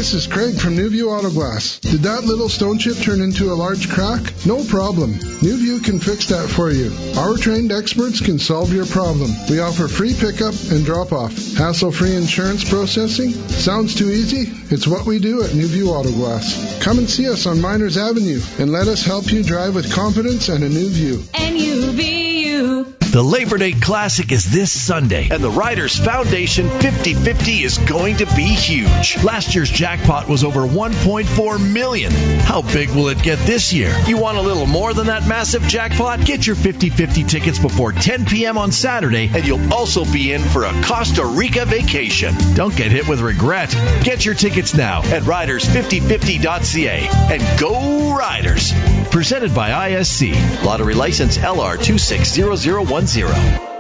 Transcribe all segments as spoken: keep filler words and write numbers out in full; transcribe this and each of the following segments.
this is Craig from Newview Auto Glass. Did that little stone chip turn into a large crack? No problem. Newview can fix that for you. Our trained experts can solve your problem. We offer free pickup and drop-off. Hassle-free insurance processing? Sounds too easy? It's what we do at Newview Auto Glass. Come and see us on Miners Avenue and let us help you drive with confidence and a new view. N U V U. The Labor Day Classic is this Sunday, and the Riders Foundation fifty fifty is going to be huge. Last year's jackpot was over one point four million dollars. How big will it get this year? You want a little more than that massive jackpot? Get your fifty fifty tickets before ten p.m. on Saturday, and you'll also be in for a Costa Rica vacation. Don't get hit with regret. Get your tickets now at riders fifty fifty dot c a, and go Riders! Presented by I S C. Lottery license L R two six zero zero one zero.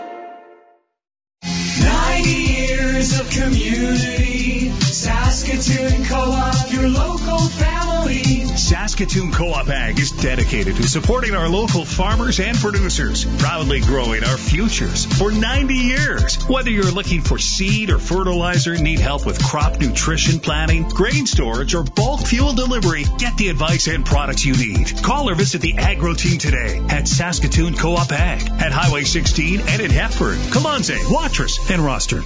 ninety years of community. Saskatoon Co-op, your local family. Saskatoon Co-op Ag is dedicated to supporting our local farmers and producers, proudly growing our futures for ninety years. Whether you're looking for seed or fertilizer, need help with crop nutrition planning, grain storage, or bulk fuel delivery, get the advice and products you need. Call or visit the Agro Team today at Saskatoon Co-op Ag at Highway sixteen and in Hepburn, Kalanze, Watrous, and Rosthern.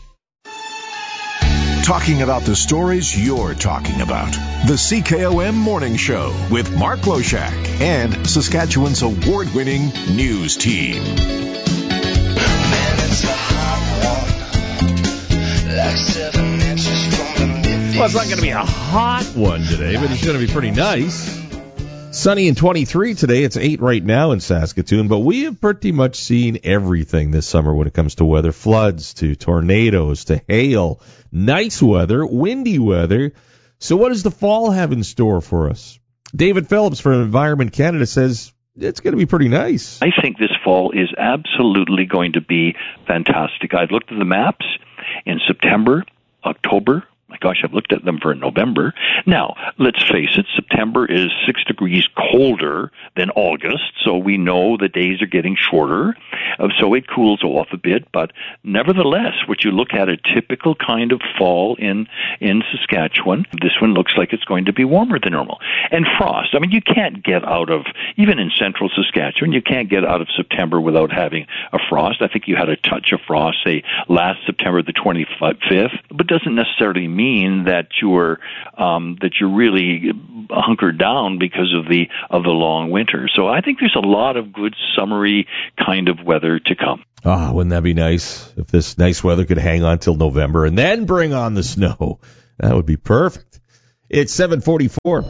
Talking about the stories you're talking about. The C K O M Morning Show with Mark Loshak and Saskatchewan's award-winning news team. Man, it's a hot one, like seven inches from the midday. Well, it's not going to be a hot one today, but it's going to be pretty nice. Sunny and twenty-three today. It's eight right now in Saskatoon, but we have pretty much seen everything this summer when it comes to weather. Floods to tornadoes to hail, nice weather, windy weather. So what does the fall have in store for us? David Phillips from Environment Canada says it's going to be pretty nice. I think this fall is absolutely going to be fantastic. I've looked at the maps in September, October. My gosh, I've looked at them for November. Now, let's face it, September is six degrees colder than August, so we know the days are getting shorter, uh, so it cools off a bit. But nevertheless, what you look at, a typical kind of fall in, in Saskatchewan, this one looks like it's going to be warmer than normal. And frost, I mean, you can't get out of, even in central Saskatchewan, you can't get out of September without having a frost. I think you had a touch of frost, say, last September the twenty-fifth, but doesn't necessarily mean mean that you're um, that you're really hunkered down because of the of the long winter. So I think there's a lot of good summery kind of weather to come. Ah, oh, wouldn't that be nice if this nice weather could hang on till November and then bring on the snow? That would be perfect. It's seven forty-four.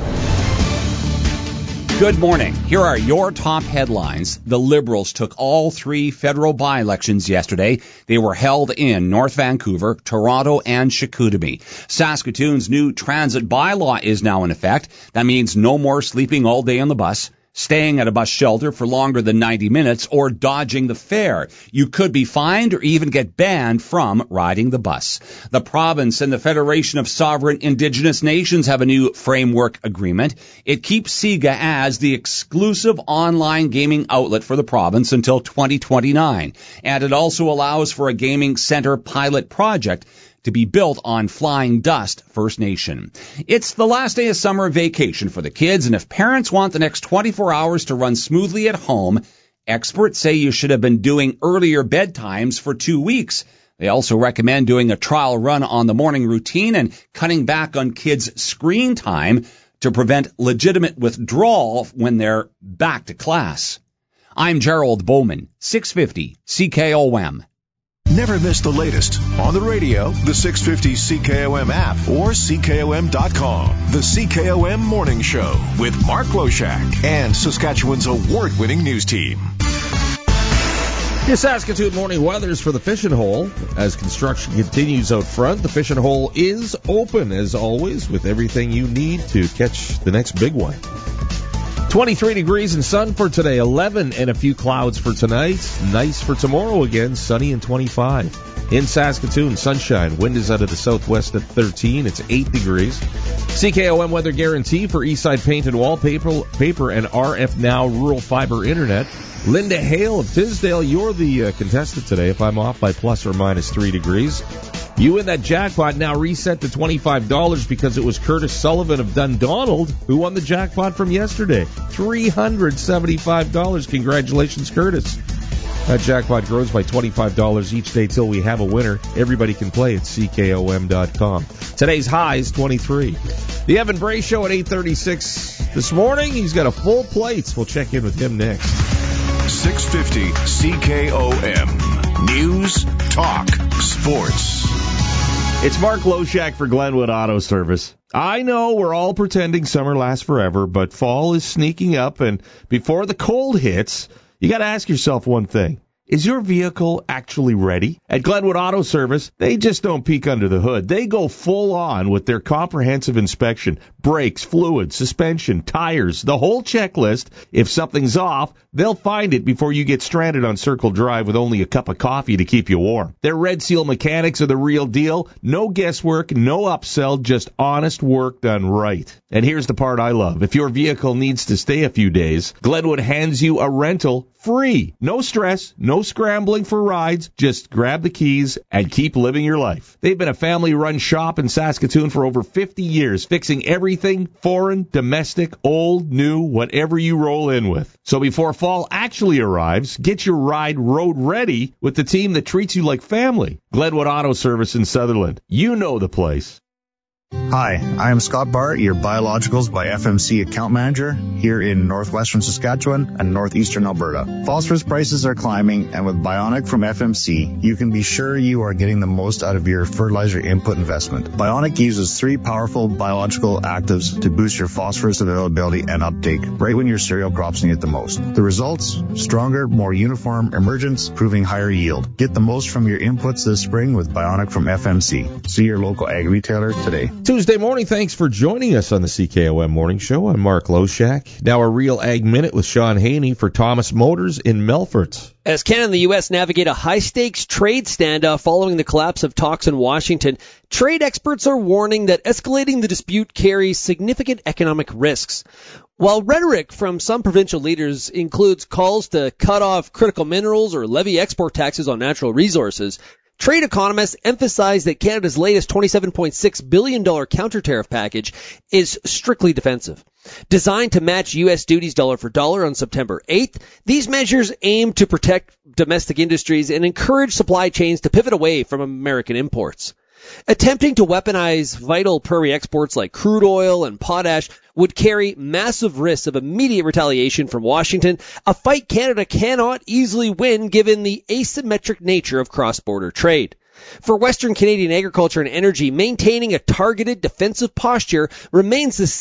Good morning. Here are your top headlines. The Liberals took all three federal by-elections yesterday. They were held in North Vancouver, Toronto, and Chicoutimi. Saskatoon's new transit bylaw is now in effect. That means no more sleeping all day on the bus, staying at a bus shelter for longer than ninety minutes, or dodging the fare. You could be fined or even get banned from riding the bus. The province and the Federation of Sovereign Indigenous Nations have a new framework agreement. It keeps SIGA as the exclusive online gaming outlet for the province until twenty twenty-nine. And it also allows for a gaming center pilot project to be built on Flying Dust First Nation. It's the last day of summer vacation for the kids, and if parents want the next twenty-four hours to run smoothly at home, experts say you should have been doing earlier bedtimes for two weeks. They also recommend doing a trial run on the morning routine and cutting back on kids' screen time to prevent legitimate withdrawal when they're back to class. I'm Gerald Bowman, six fifty C K O M. Never miss the latest on the radio, the six fifty C K O M app, or C K O M dot com. The C K O M Morning Show with Mark Loshak and Saskatchewan's award-winning news team. Your Saskatoon morning weathers for the Fishing Hole. As construction continues out front, the Fishing Hole is open, as always, with everything you need to catch the next big one. twenty-three degrees and sun for today, eleven and a few clouds for tonight. Nice for tomorrow again, sunny and twenty-five. In Saskatoon, sunshine. Wind is out of the southwest at thirteen. It's eight degrees. C K O M weather guarantee for Eastside Paint and Wallpaper paper and R F Now rural fiber internet. Linda Hale of Tisdale, you're the uh, contestant today. If I'm off by plus or minus three degrees. You win that jackpot now reset to twenty-five dollars because it was Curtis Sullivan of Dundonald who won the jackpot from yesterday. three hundred seventy-five dollars. Congratulations, Curtis. That jackpot grows by twenty-five dollars each day till we have a winner. Everybody can play at C K O M dot com. Today's high is twenty-three. The Evan Bray Show at eight thirty-six this morning. He's got a full plate. We'll check in with him next. six fifty C K O M. News, talk, sports. It's Mark Loshak for Glenwood Auto Service. I know we're all pretending summer lasts forever, but fall is sneaking up, and before the cold hits, you got to ask yourself one thing. Is your vehicle actually ready? At Glenwood Auto Service, they just don't peek under the hood. They go full on with their comprehensive inspection. Brakes, fluids, suspension, tires, the whole checklist. If something's off, they'll find it before you get stranded on Circle Drive with only a cup of coffee to keep you warm. Their Red Seal mechanics are the real deal. No guesswork, no upsell, just honest work done right. And here's the part I love. If your vehicle needs to stay a few days, Glenwood hands you a rental free. No stress, no scrambling for rides. Just grab the keys and keep living your life. They've been a family-run shop in Saskatoon for over fifty years, fixing everything foreign, domestic, old, new, whatever you roll in with. So before fall actually arrives, get your ride road ready with the team that treats you like family. Glenwood Auto Service in Sutherland. You know the place. Hi, I am Scott Bart, your Biologicals by F M C account manager here in northwestern Saskatchewan and northeastern Alberta. Phosphorus prices are climbing, and with Bionic from F M C, you can be sure you are getting the most out of your fertilizer input investment. Bionic uses three powerful biological actives to boost your phosphorus availability and uptake right when your cereal crops need it the most. The results? Stronger, more uniform emergence, proving higher yield. Get the most from your inputs this spring with Bionic from F M C. See your local ag retailer today. Tuesday morning, thanks for joining us on the C K O M Morning Show. I'm Mark Loshak. Now a Real Ag Minute with Sean Haney for Thomas Motors in Melfort. As Canada and the U S navigate a high-stakes trade standoff following the collapse of talks in Washington, trade experts are warning that escalating the dispute carries significant economic risks. While rhetoric from some provincial leaders includes calls to cut off critical minerals or levy export taxes on natural resources, trade economists emphasize that Canada's latest twenty-seven point six billion dollars counter-tariff package is strictly defensive. Designed to match U S duties dollar for dollar on September eighth, these measures aim to protect domestic industries and encourage supply chains to pivot away from American imports. Attempting to weaponize vital prairie exports like crude oil and potash would carry massive risks of immediate retaliation from Washington, a fight Canada cannot easily win given the asymmetric nature of cross-border trade. For Western Canadian agriculture and energy, maintaining a targeted defensive posture remains the